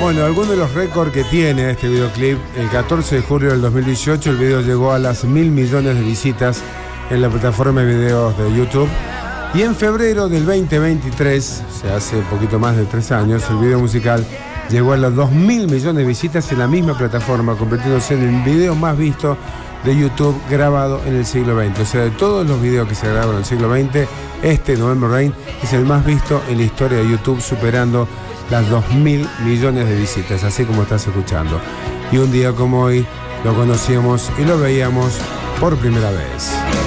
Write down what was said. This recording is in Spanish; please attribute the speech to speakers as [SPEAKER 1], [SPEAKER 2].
[SPEAKER 1] Bueno, algunos de los récords que tiene este videoclip, el 14 de julio del 2018 el video llegó a las 1.000 millones de visitas en la plataforma de videos de YouTube. Y en febrero del 2023, o sea, hace un poquito más de 3 años, el video musical llegó a las 2.000 millones de visitas en la misma plataforma, convirtiéndose en el video más visto de YouTube grabado en el siglo XX. O sea, de todos los videos que se grabaron en el siglo XX, este November Rain es el más visto en la historia de YouTube, superando las 2.000 millones de visitas, así como estás escuchando. Y un día como hoy lo conocíamos y lo veíamos por primera vez.